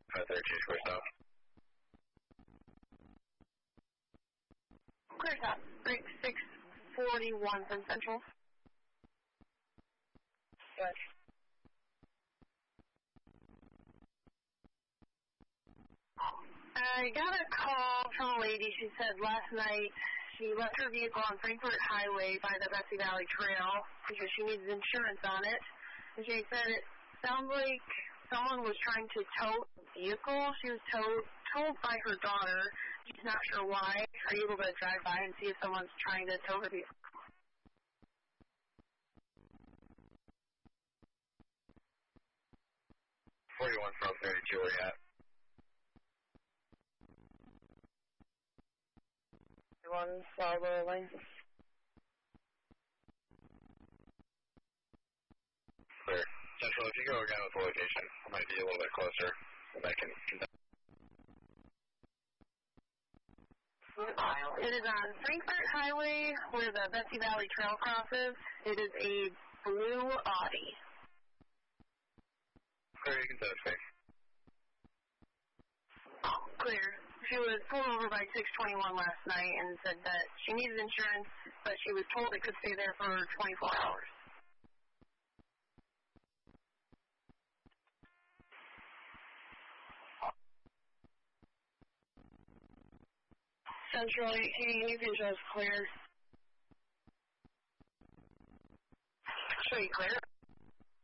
532, square stop. Clear stop. Break 641 from Central. Good. I got a call from a lady. She said last night she left her vehicle on Frankfort Highway by the Bessie Valley Trail because she needs insurance on it. And she said it sounds like someone was trying to tow the vehicle. She was towed by her daughter. She's not sure why. Are you able to drive by and see if someone's trying to tow her vehicle? 41 from 32, where you at? 1 Salvo Lane. Clear. Central, if you go again with the location, it might be a little bit closer. I can conduct. It is on Frankfort Highway where the Bessie Valley Trail crosses. It is a blue Audi. Clear, you can set it safe. Clear. She was pulled over by 621 last night and said that she needed insurance, but she was told it could stay there for 24 hours. Central 18, you can just clear. Show you clear.